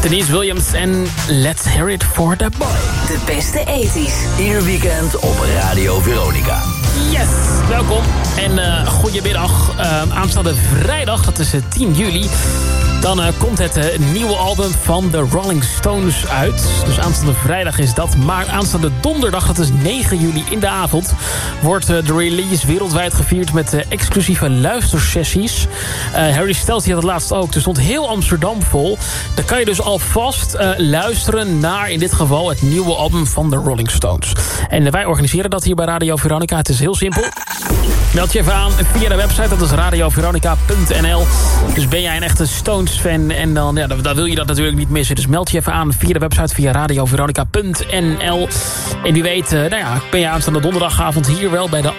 Denise Williams en Let's Hear It For The Boy. De beste 80's. Ieder weekend op Radio Veronica. Yes, welkom en goedemiddag. Aanstaande vrijdag, dat is 10 juli... Dan komt het nieuwe album van de Rolling Stones uit. Dus aanstaande vrijdag is dat. Maar aanstaande donderdag, dat is 9 juli in de avond... wordt de release wereldwijd gevierd met exclusieve luistersessies. Harry Styles die had het laatst ook. Er stond heel Amsterdam vol. Dan kan je dus alvast luisteren naar in dit geval het nieuwe album van de Rolling Stones. En wij organiseren dat hier bij Radio Veronica. Het is heel simpel. Meld je even aan via de website, dat is radioveronica.nl. Dus ben jij een echte Stones-fan en dan wil je dat natuurlijk niet missen. Dus meld je even aan via de website, via radioveronica.nl. En wie weet, ben je aanstaande donderdagavond hier wel bij de